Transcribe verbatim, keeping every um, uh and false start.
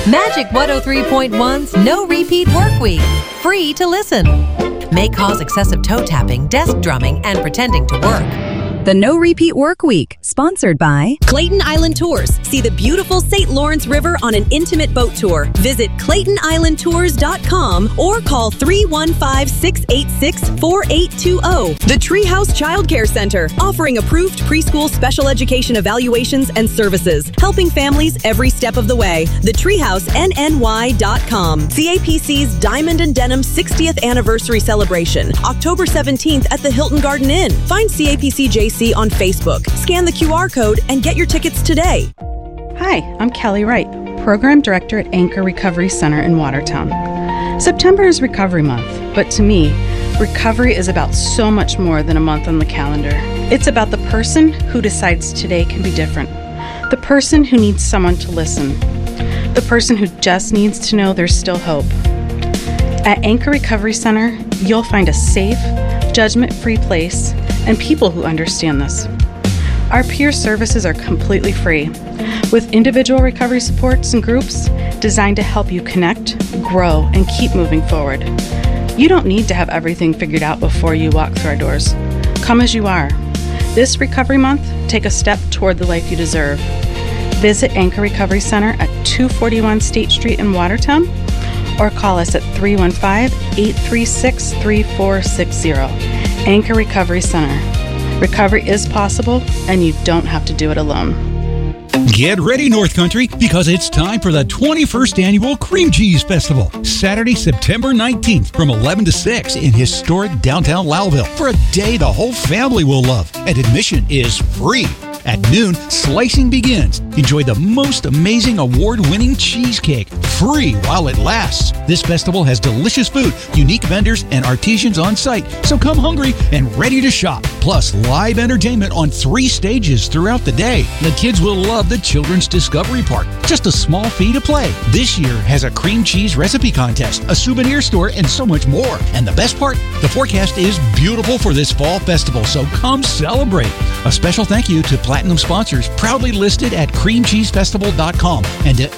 Magic one oh three point one's No Repeat Work Week. Free to listen. May cause excessive toe tapping, desk drumming, and pretending to work. The No Repeat Work Week, sponsored by Clayton Island Tours. See the beautiful Saint Lawrence River on an intimate boat tour. Visit clayton island tours dot com or call three one five, six eight six, four eight two zero. The Treehouse Child Care Center, offering approved preschool special education evaluations and services, helping families every step of the way. The Treehouse N N Y dot com. C A P C's Diamond and Denim sixtieth Anniversary Celebration, October seventeenth at the Hilton Garden Inn. Find C A P C J C on Facebook. Scan the Q R code and get your tickets today. Hi, I'm Kelly Wright, Program Director at Anchor Recovery Center in Watertown. September is Recovery Month, but to me, recovery is about so much more than a month on the calendar. It's about the person who decides today can be different, the person who needs someone to listen, the person who just needs to know there's still hope. At Anchor Recovery Center, you'll find a safe, judgment-free place and people who understand this. Our peer services are completely free, with individual recovery supports and groups designed to help you connect, grow, and keep moving forward. You don't need to have everything figured out before you walk through our doors. Come as you are. This Recovery Month, take a step toward the life you deserve. Visit Anchor Recovery Center at two forty-one State Street in Watertown, or call us at three one five, eight three six, three four six zero. Anchor Recovery Center. Recovery is possible, and you don't have to do it alone. Get ready, North Country, because it's time for the twenty-first Annual Cream Cheese Festival. Saturday, September nineteenth from eleven to six in historic downtown Lowville for a day the whole family will love. And admission is free. At noon, slicing begins. Enjoy the most amazing award-winning cheesecake, free while it lasts. This festival has delicious food, unique vendors, and artisans on site, so come hungry and ready to shop. Plus, live entertainment on three stages throughout the day. The kids will love the Children's Discovery Park. Just a small fee to play. This year has a cream cheese recipe contest, a souvenir store, and so much more. And the best part, the forecast is beautiful for this fall festival, so come celebrate. A special thank you to Platinum sponsors proudly listed at cream cheese festival dot com and to